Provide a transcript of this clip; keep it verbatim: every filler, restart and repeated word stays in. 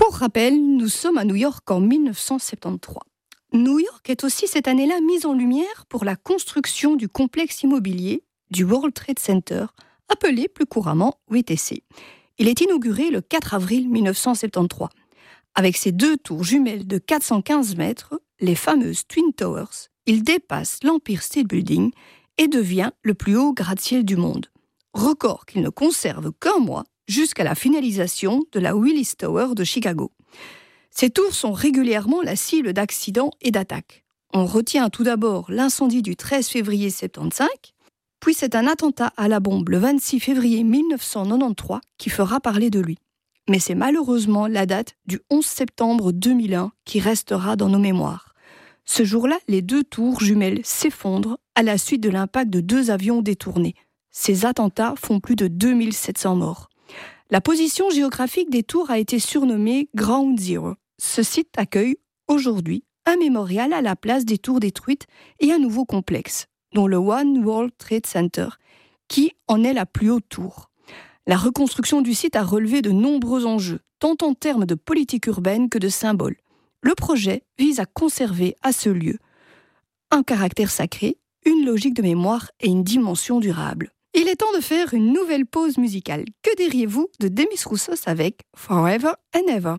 Pour rappel, nous sommes à New York en dix-neuf cent soixante-treize. New York est aussi cette année-là mise en lumière pour la construction du complexe immobilier du World Trade Center, appelé plus couramment W T C. Il est inauguré le quatre avril mille neuf cent soixante-treize. Avec ses deux tours jumelles de quatre cent quinze mètres, les fameuses Twin Towers, il dépasse l'Empire State Building et devient le plus haut gratte-ciel du monde. Record qu'il ne conserve qu'un mois jusqu'à la finalisation de la Willis Tower de Chicago. Ces tours sont régulièrement la cible d'accidents et d'attaques. On retient tout d'abord l'incendie du treize février mille neuf cent soixante-quinze, puis c'est un attentat à la bombe le vingt-six février mille neuf cent quatre-vingt-treize qui fera parler de lui. Mais c'est malheureusement la date du onze septembre deux mille un qui restera dans nos mémoires. Ce jour-là, les deux tours jumelles s'effondrent à la suite de l'impact de deux avions détournés. Ces attentats font plus de deux mille sept cents morts. La position géographique des tours a été surnommée Ground Zero. Ce site accueille aujourd'hui un mémorial à la place des tours détruites et un nouveau complexe, dont le One World Trade Center, qui en est la plus haute tour. La reconstruction du site a relevé de nombreux enjeux, tant en termes de politique urbaine que de symboles. Le projet vise à conserver à ce lieu un caractère sacré, une logique de mémoire et une dimension durable. Il est temps de faire une nouvelle pause musicale. Que diriez-vous de Demis Roussos avec Forever and Ever ?